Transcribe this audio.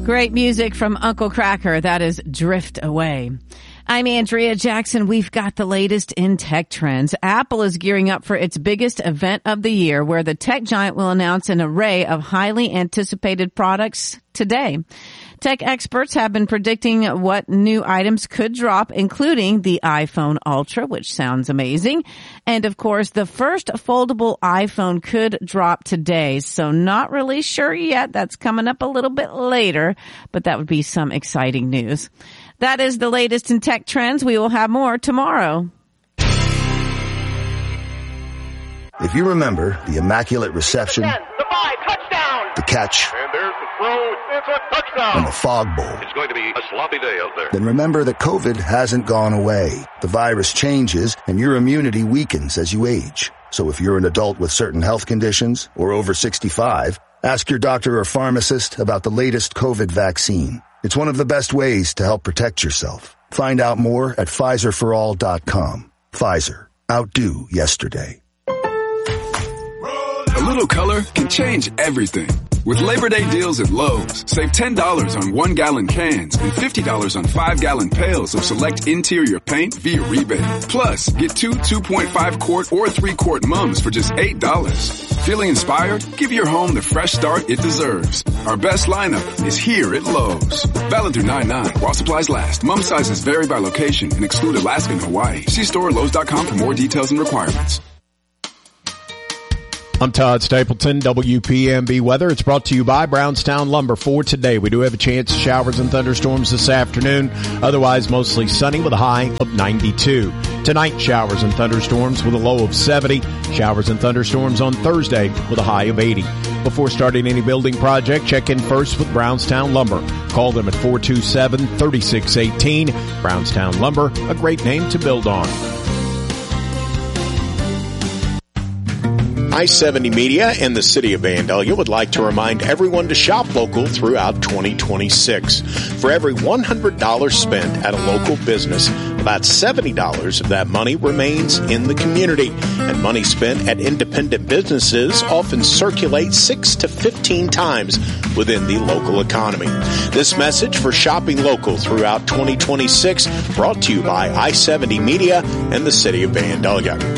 Great music from Uncle Kracker. That is Drift Away. I'm Andrea Jackson. We've got the latest in tech trends. Apple is gearing up for its biggest event of the year, where the tech giant will announce an array of highly anticipated products today. Tech experts have been predicting what new items could drop, including the iPhone Ultra, which sounds amazing. And of course, the first foldable iPhone could drop today. So not really sure yet. That's coming up a little bit later, but that would be some exciting news. That is the latest in tech trends. We will have more tomorrow. If you remember the Immaculate Reception, the 5, touchdown, the catch, and there's the throw, it's a touchdown, and the Fog Bowl, it's going to be a sloppy day out there. Then remember that COVID hasn't gone away. The virus changes, and your immunity weakens as you age. So if you're an adult with certain health conditions or over 65, ask your doctor or pharmacist about the latest COVID vaccine. It's one of the best ways to help protect yourself. Find out more at PfizerForAll.com. Pfizer. Outdo yesterday. A little color can change everything. With Labor Day deals at Lowe's, save $10 on 1-gallon cans and $50 on 5-gallon pails of select interior paint via rebate. Plus, get 2 2.5-quart or 3-quart mums for just $8. Feeling inspired? Give your home the fresh start it deserves. Our best lineup is here at Lowe's. Valid through 9/9 while supplies last. Mum sizes vary by location and exclude Alaska and Hawaii. See store at Lowe's.com for more details and requirements. I'm Todd Stapleton, WPMB Weather. It's brought to you by Brownstown Lumber. For today, we do have a chance of showers and thunderstorms this afternoon. Otherwise, mostly sunny with a high of 92. Tonight, showers and thunderstorms with a low of 70. Showers and thunderstorms on Thursday with a high of 80. Before starting any building project, check in first with Brownstown Lumber. Call them at 427-3618. Brownstown Lumber, a great name to build on. I-70 Media and the City of Vandalia would like to remind everyone to shop local throughout 2026. For every $100 spent at a local business, about $70 of that money remains in the community. And money spent at independent businesses often circulates 6 to 15 times within the local economy. This message for shopping local throughout 2026 brought to you by I-70 Media and the City of Vandalia.